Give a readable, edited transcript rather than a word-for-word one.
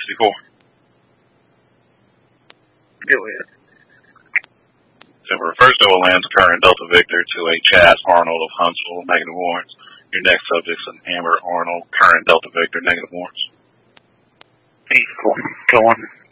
64. Go ahead. So refers to a Lance current Delta Victor to a Chaz Arnold of Huntsville, negative warrants. Your next subject's an Amber Arnold, current Delta Victor, negative warrants. Go on.